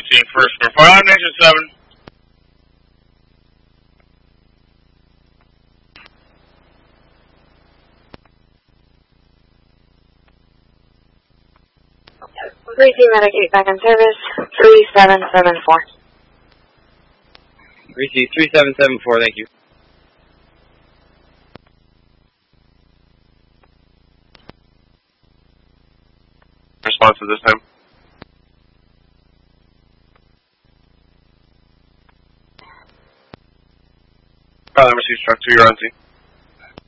scene first. Report on Nation 7. Repeat Medicaid back in service, 3774. Receive 3774, thank you. Response at this time. Number 6 truck 2, you're on scene.